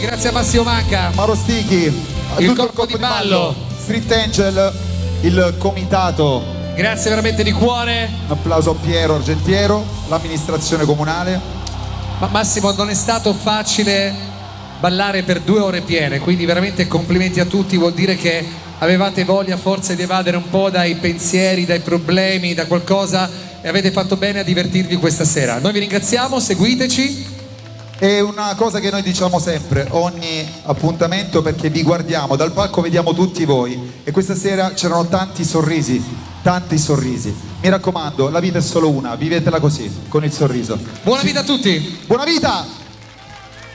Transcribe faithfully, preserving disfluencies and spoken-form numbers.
Grazie a Massimo Manca, Mauro Stichi, a il tutto corpo di ballo, Street Angel, il comitato. Grazie veramente di cuore. Un applauso a Piero Argentiero, l'amministrazione comunale. Ma Massimo, non è stato facile ballare per due ore piene, quindi veramente complimenti a tutti, vuol dire che avevate voglia forse di evadere un po' dai pensieri, dai problemi, da qualcosa, e avete fatto bene a divertirvi questa sera. Noi vi ringraziamo, seguiteci. È una cosa che noi diciamo sempre, ogni appuntamento, perché vi guardiamo, dal palco vediamo tutti voi e questa sera c'erano tanti sorrisi, tanti sorrisi. Mi raccomando, la vita è solo una, vivetela così, con il sorriso. Buona vita a tutti! Buona vita!